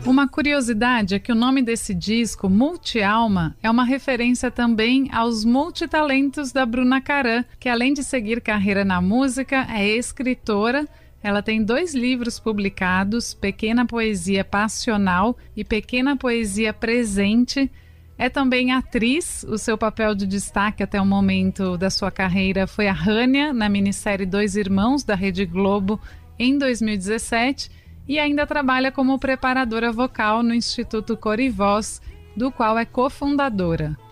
Uma curiosidade é que o nome desse disco, Multialma, é uma referência também aos multitalentos da Bruna Caran, que além de seguir carreira na música, é escritora. Ela tem 2 livros publicados, Pequena Poesia Passional e Pequena Poesia Presente. É também atriz, o seu papel de destaque até o momento da sua carreira foi a Rania, na minissérie Dois Irmãos, da Rede Globo, em 2017, e ainda trabalha como preparadora vocal no Instituto Cor e Voz, do qual é cofundadora.